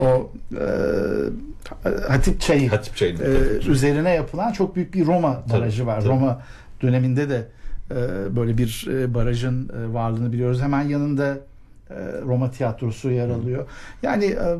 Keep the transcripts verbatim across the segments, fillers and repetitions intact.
o e, Hatip Çayı, Hatip Çayı e, üzerine yapılan çok büyük bir Roma barajı tabii, var. tabii. Roma döneminde de e, böyle bir e, barajın e, varlığını biliyoruz. Hemen yanında e, Roma tiyatrosu yer alıyor. Yani e,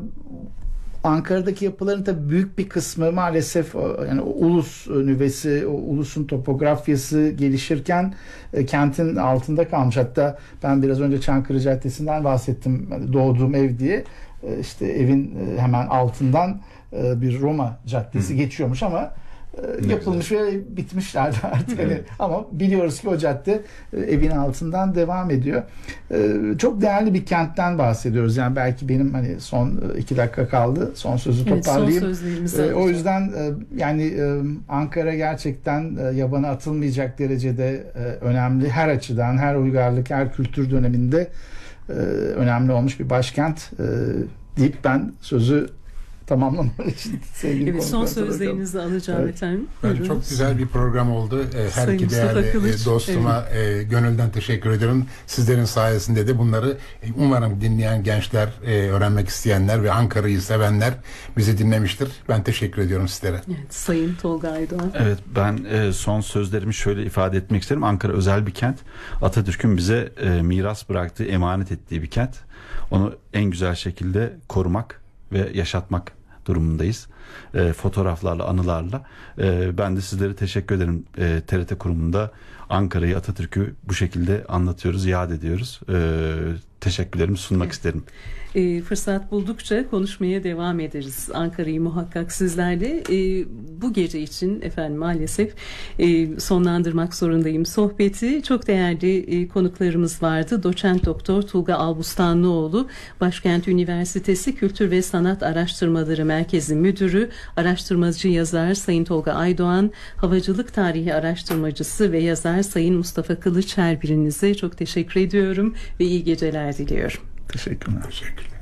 Ankara'daki yapıların tabii büyük bir kısmı maalesef yani o ulus nüvesi, o ulusun topografyası gelişirken e, kentin altında kalmış. Hatta ben biraz önce Çankırı Caddesi'nden bahsettim. Doğduğum ev diye. E, işte evin e, hemen altından e, bir Roma caddesi Hı. geçiyormuş ama e, yapılmış güzel. Ve bitmişlerdi artık. Evet. Hani, ama biliyoruz ki o cadde e, evin altından devam ediyor. E, çok değerli bir kentten bahsediyoruz. Yani belki benim hani son iki dakika kaldı. Son sözü evet, toparlayayım. Son e, o yüzden e, yani e, Ankara gerçekten e, yabana atılmayacak derecede e, önemli. Her açıdan, her uygarlık, her kültür döneminde e, önemli olmuş bir başkent e, deyip ben sözü tamamlamalar için sevgili evet, son sözlerinizi alacağım evet. efendim. Bence çok güzel bir program oldu. Her Sayın iki değerli Kılıç. dostuma evet. gönülden teşekkür ederim. Sizlerin sayesinde de bunları umarım dinleyen gençler, öğrenmek isteyenler ve Ankara'yı sevenler bizi dinlemiştir. Ben teşekkür ediyorum sizlere. Evet, Sayın Tolga Aydoğan. Evet, ben son sözlerimi şöyle ifade etmek isterim. Ankara özel bir kent. Atatürk'ün bize miras bıraktığı, emanet ettiği bir kent. Onu en güzel şekilde korumak ve yaşatmak durumundayız. E, fotoğraflarla, anılarla. E, ben de sizlere teşekkür ederim. E, T R T kurumunda Ankara'yı, Atatürk'ü bu şekilde anlatıyoruz, yad ediyoruz. E, teşekkürlerimi sunmak evet. isterim. E, fırsat buldukça konuşmaya devam ederiz. Ankara'yı muhakkak sizlerle. E, bu gece için efendim maalesef e, sonlandırmak zorundayım sohbeti. Çok değerli e, konuklarımız vardı. Doçent Doktor Tulga Albustanlıoğlu, Başkent Üniversitesi Kültür ve Sanat Araştırmaları Merkezi Müdürü, araştırmacı yazar Sayın Tolga Aydoğan, havacılık tarihi araştırmacısı ve yazar Sayın Mustafa Kılıç, her birinize çok teşekkür ediyorum ve iyi geceler diliyorum. Teşekkürler. Teşekkürler.